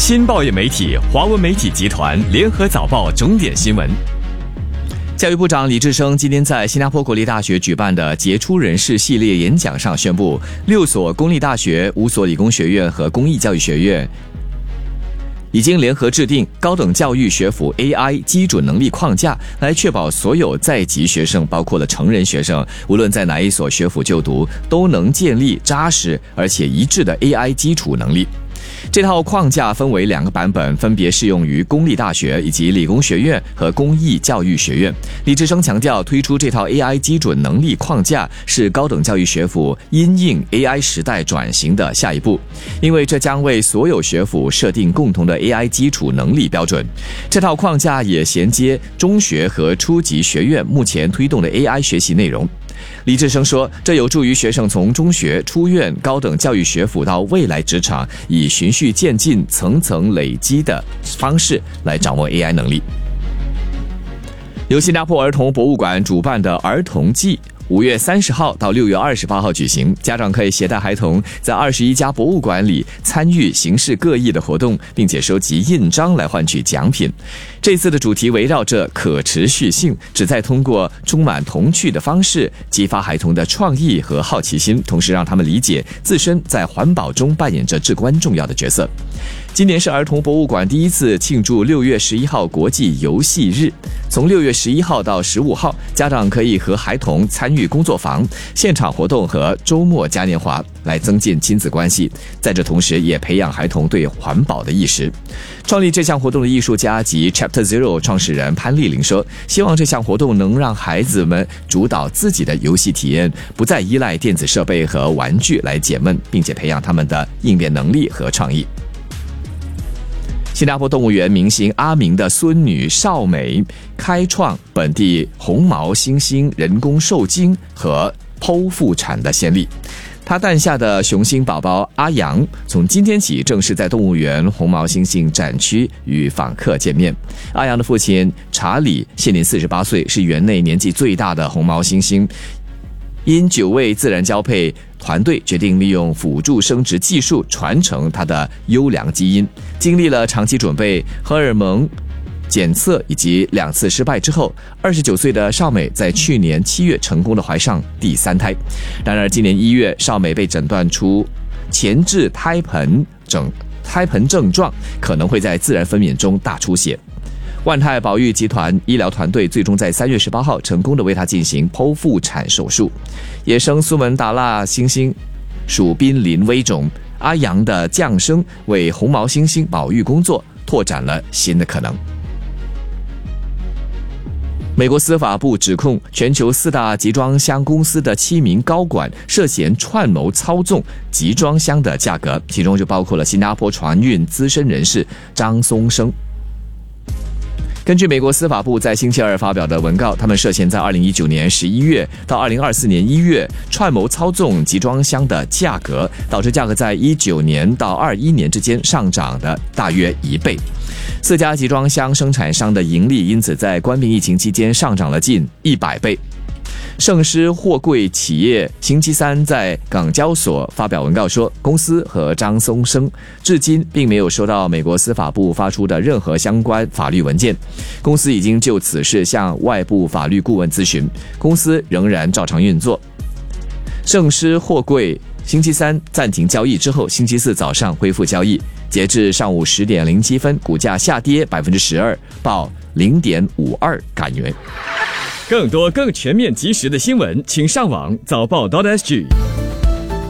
新报业媒体华文媒体集团联合早报重点新闻。教育部长李志生今天在新加坡国立大学举办的杰出人士系列演讲上宣布，6所公立大学、5所理工学院和公益教育学院已经联合制定高等教育学府 AI 基准能力框架，来确保所有在籍学生，包括了成人学生，无论在哪一所学府就读，都能建立扎实而且一致的 AI 基础能力。这套框架分为2个版本，分别适用于公立大学以及理工学院和公益教育学院。李志生强调，推出这套 AI 基准能力框架是高等教育学府因应 AI 时代转型的下一步，因为这将为所有学府设定共同的 AI 基础能力标准。这套框架也衔接中学和初级学院目前推动的 AI 学习内容。李志生说，这有助于学生从中学、出院、高等教育学府到未来职场，以循序渐进、层层累积的方式来掌握 AI 能力。由新加坡儿童博物馆主办的儿童季5月30号到6月28号举行，家长可以携带孩童在21家博物馆里参与形式各异的活动，并且收集印章来换取奖品。这次的主题围绕着可持续性，旨在通过充满童趣的方式激发孩童的创意和好奇心，同时让他们理解自身在环保中扮演着至关重要的角色。今年是儿童博物馆第一次庆祝6月11号国际游戏日，从6月11号到15号，家长可以和孩童参与工作坊、现场活动和周末嘉年华，来增进亲子关系，在这同时也培养孩童对环保的意识。创立这项活动的艺术家及 Chapter Zero 创始人潘丽玲说，希望这项活动能让孩子们主导自己的游戏体验，不再依赖电子设备和玩具来解闷，并且培养他们的应变能力和创意。新加坡动物园明星阿明的孙女邵美开创本地红毛猩猩人工受精和剖腹产的先例。他诞下的雄性宝宝阿阳从今天起正式在动物园红毛猩猩展区与访客见面。阿阳的父亲查理现年48岁，是园内年纪最大的红毛猩猩。因9位自然交配，团队决定利用辅助生殖技术传承它的优良基因。经历了长期准备、荷尔蒙检测以及2次失败之后，29岁的邵美在去年7月成功的怀上第3胎。然而今年1月，邵美被诊断出前置胎盆症状，可能会在自然分娩中大出血。万泰保育集团医疗团队最终在3月18号成功地为他进行剖腹产手术。野生苏门答腊猩猩属濒临危种，阿阳的降生为红毛猩猩保育工作拓展了新的可能。美国司法部指控全球4大集装箱公司的7名高管涉嫌串谋操纵集装箱的价格，其中就包括了新加坡船运资深人士张松生。根据美国司法部在星期二发表的文告，他们涉嫌在2019年11月到2024年1月串谋操纵集装箱的价格，导致价格在19年到21年之间上涨的大约1倍。4家集装箱生产商的盈利因此在冠病疫情期间上涨了近100倍。盛狮货柜企业星期三在港交所发表文告说，公司和张松生至今并没有收到美国司法部发出的任何相关法律文件，公司已经就此事向外部法律顾问咨询，公司仍然照常运作。盛狮货柜星期三暂停交易之后，星期四早上恢复交易，截至上午10点07分，股价下跌12%，报0.52港元。 更多更全面及时的新闻，请上网早报.sg。